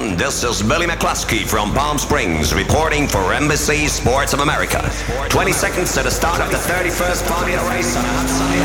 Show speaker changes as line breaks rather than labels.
everyone. This is Billy McCluskey from Palm Springs reporting for Embassy Sports of America. 20 seconds to the start of the 31st Formula race on a hot sunny